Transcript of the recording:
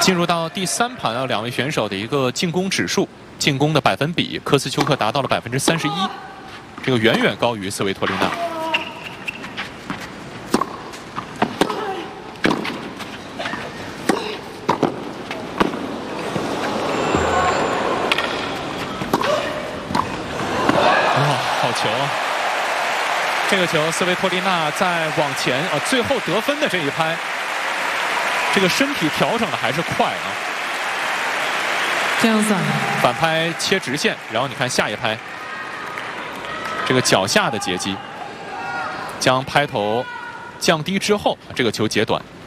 进入到第3盘啊，两位选手的一个进攻指数、进攻的百分比，科斯丘克达到了31%，这个远远高于斯维托利娜。好球啊！这个球，斯维托利娜在往前最后得分的这一拍，这个身体调整的还是快啊。 这样算反拍切直线，然后你看下一拍，这个脚下的截击，将拍头降低之后，这个球截短。